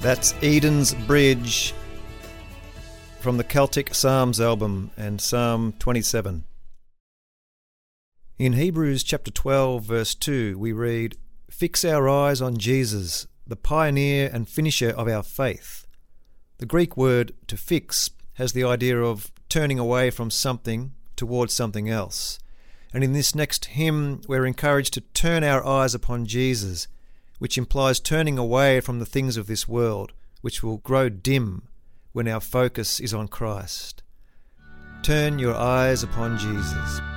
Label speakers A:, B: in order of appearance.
A: That's Eden's Bridge from the Celtic Psalms album and Psalm 27. In Hebrews chapter 12 verse 2 we read, "Fix our eyes on Jesus, the pioneer and finisher of our faith." The Greek word to fix has the idea of turning away from something towards something else. And in this next hymn we're encouraged to turn our eyes upon Jesus, which implies turning away from the things of this world, which will grow dim when our focus is on Christ. Turn your eyes upon Jesus.